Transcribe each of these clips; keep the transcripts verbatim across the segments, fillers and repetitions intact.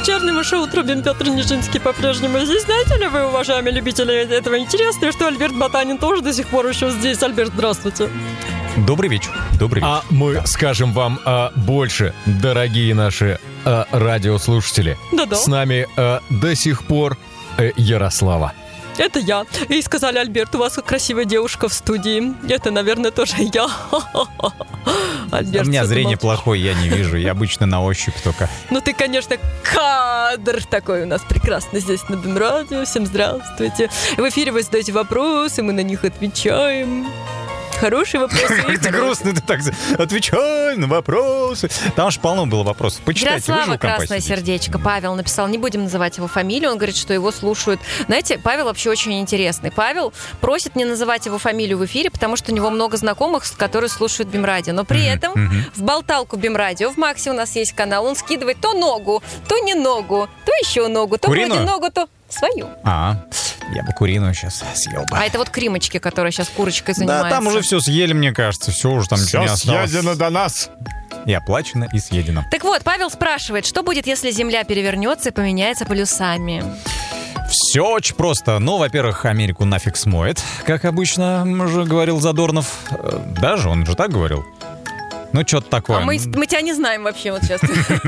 вечернему шоу «Трубин Петр Нижинский» по-прежнему здесь. Знаете ли вы, уважаемые любители этого интересного, что Альберт Ботанин тоже до сих пор еще здесь? Альберт, здравствуйте. Добрый вечер. Добрый вечер. А мы да. скажем вам а, больше, дорогие наши а, радиослушатели. Да-да. С нами а, до сих пор а, Ярослава. Это я. И сказали: Альберт, у вас красивая девушка в студии. Это, наверное, тоже я. Альберт, у меня зрение плохое, я не вижу. Я обычно на ощупь только. Ну ты, конечно, кадр такой у нас прекрасный здесь на Бимрадио. Всем здравствуйте. В эфире вы задаете вопросы, мы на них отвечаем. Хорошие вопросы. Как ты грустно, ты так отвечай на вопросы. Там же полно было вопросов. Почитайте. Ярослава, красное сердечко. Павел написал, не будем называть его фамилию, он говорит, что его слушают. Знаете, Павел вообще очень интересный. Павел просит не называть его фамилию в эфире, потому что у него много знакомых, которые слушают Бимрадио. Но при этом в болталку Бимрадио, в Максе у нас есть канал, он скидывает то ногу, то не ногу, то еще ногу, то вроде ногу, то свою. А, я бы куриную сейчас съел бы. А это вот кримочки, которые сейчас курочкой занимаются. Да, там уже все съели, мне кажется. Все уже там все не осталось. Съедено до нас. И оплачено, и съедено. Так вот, Павел спрашивает, что будет, если Земля перевернется и поменяется полюсами? Все очень просто. Ну, во-первых, Америку нафиг смоет, как обычно уже говорил Задорнов. Даже он же так говорил. Ну, что-то такое. А мы, мы тебя не знаем вообще вот сейчас.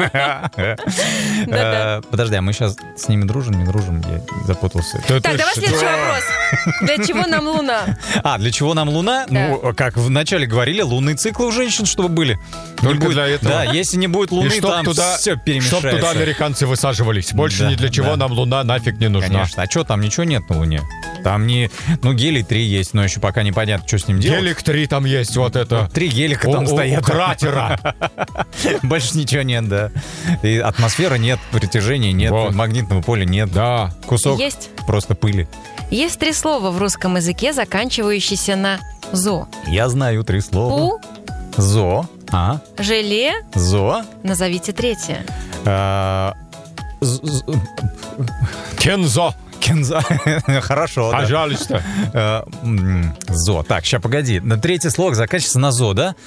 Подожди, а мы сейчас с ними дружим, не дружим? Я запутался. Так, давай следующий вопрос. Для чего нам Луна? А, для чего нам Луна? Ну, как вначале говорили, лунные циклы у женщин, чтобы были. Только для этого. Да, если не будет Луны, там все перемешается. Чтоб туда американцы высаживались. Больше ни для чего нам Луна нафиг не нужна. Конечно. А что, там ничего нет на Луне? Там не... Ну, гелий три есть, но еще пока непонятно, что с ним делать. Гелик три там есть, вот это. Три гелика там стоят. Кратера. Больше ничего нет, да. И атмосферы нет, притяжения нет, вот. Магнитного поля нет. Да. Кусок есть. Просто пыли. Есть три слова в русском языке, заканчивающиеся на «зо». Я знаю три слова. Пу. Зо. А. Желе. Зо. Назовите третье. Кензо. Кензо. Хорошо, да. Пожалуйста. Зо. Так, сейчас, погоди. На третий слог заканчивается на зо, да?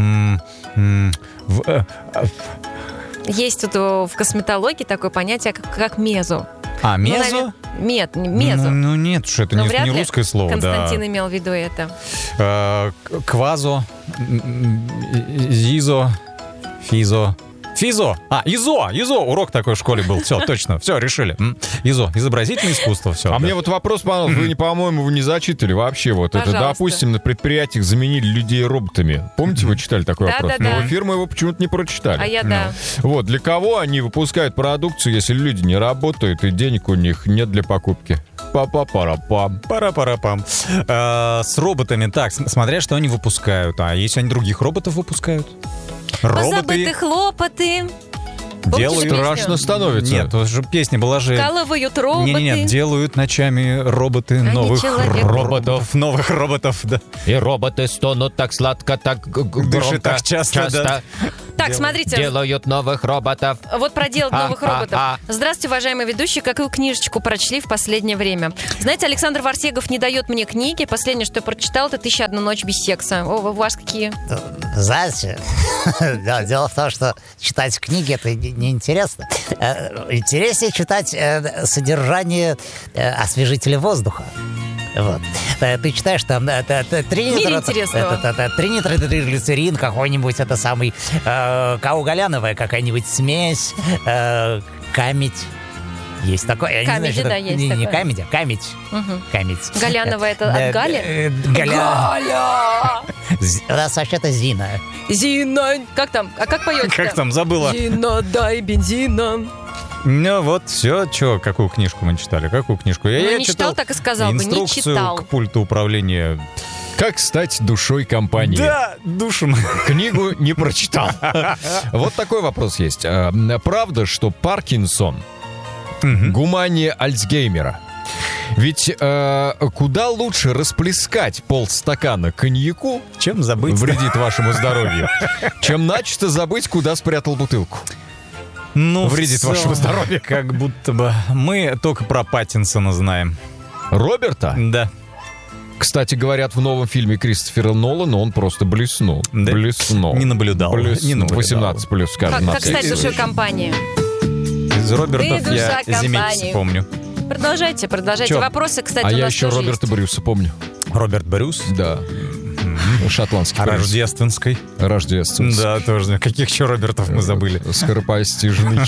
Есть тут в косметологии такое понятие, как, как мезо. А, мезо? Ну, нет, мезо. Ну, ну нет, что это ну, не, не русское слово. Константин да. имел в виду это. Э, квазо, зизо, физо. Физо. А, ИЗО. ИЗО. Урок такой в школе был. Все, точно. Все, решили. ИЗО. Изобразительное искусство. Все. А да. мне вот вопрос, понравился. Вы, по-моему, вы не зачитали вообще. Вот Пожалуйста. Это, допустим, на предприятиях заменили людей роботами. Помните, вы читали такой да, вопрос? Да, Но да. эфир мы его почему-то не прочитали. А я да. Ну. Вот. Для кого они выпускают продукцию, если люди не работают и денег у них нет для покупки? Па-па-пара-пам. Пара-пара-пам. Э, с роботами. Так, смотря что они выпускают. А если они других роботов выпускают? Роботы... Позабыты хлопоты. Делают. Страшно становится. Нет, это же песня была же... Вкалывают роботы. Не-не-не, делают ночами роботы а новых роботов. Новых роботов, да. И роботы стонут так сладко, так громко. Дышат так часто, часто. Да. Так, Дел... смотрите. Делают новых роботов. Вот про делать а, новых а, роботов. А, а. Здравствуйте, уважаемые ведущие. Какую книжечку прочли в последнее время? Знаете, Александр Варсегов не дает мне книги. Последнее, что я прочитал, это «Тысяча одна ночь без секса». О, у вас какие? Знаете, дело в том, что читать книги — это неинтересно. Интереснее читать содержание освежителя воздуха. Вот. Ты читаешь там тринитроглицерин, какой-нибудь это самый э, каугаляновая какая-нибудь смесь, э, камедь. Есть такое. Камеди, да, есть не, такое. Не камедь, а камедь. Угу. Камедь. Галяновая это от Гали? Галя! У нас вообще-то Зина. Зина! Как там? А как поете? Как там? Забыла. Зина, дай бензина. Ну вот, все, что, какую книжку мы читали? Какую книжку? Я, ну, я не читал, читал, так и сказал бы, не читал. К пульту управления. Как стать душой компании? Да, душем. Книгу не прочитал. Вот такой вопрос есть. Правда, что Паркинсон гуманнее Альцгеймера? Ведь э, куда лучше расплескать полстакана коньяку, чем забыть, вредит вашему здоровью, чем начисто забыть, куда спрятал бутылку. Ну, вредит вашему здоровью. Как будто бы мы только про Паттинсона знаем. Роберта? Да. Кстати, говорят, в новом фильме Кристофера Нолана он просто блеснул. Да? Блеснул. Не наблюдал. Блеснул. Не наблюдал. восемнадцать плюс, скажем. Как, как стать душой компании? Из Робертов Ты я душа Земекис компании. помню. Продолжайте, продолжайте. Чё? Вопросы, кстати, А у я нас еще тоже Роберта есть. Брюса помню. Роберт Брюс. Да. Шотландский. А принц. Рождественской. Рождественский. Да, тоже. Каких еще Робертов мы забыли? Скоропостижный.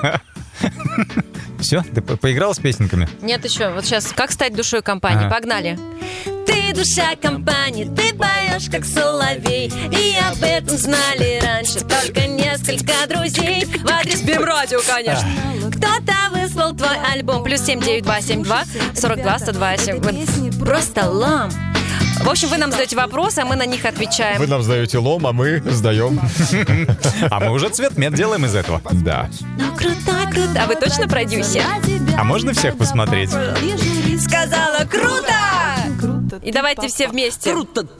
Все, ты по- поиграл с песенками? Нет, еще. Вот сейчас. Как стать душой компании? Ага. Погнали. Ты душа компании, ты поешь как соловей. И об этом знали раньше только несколько друзей. В адрес Бимрадио, конечно. Кто-то выслал твой альбом. Плюс семь девять два семь два сорок два сто два семь. Вот просто лам. В общем, вы нам задаете вопросы, а мы на них отвечаем. Вы нам сдаете лом, а мы сдаем. А мы уже цветмет делаем из этого. Да. Ну, круто, круто. А вы точно продюсер? А можно всех посмотреть? Сказала круто! И давайте все вместе.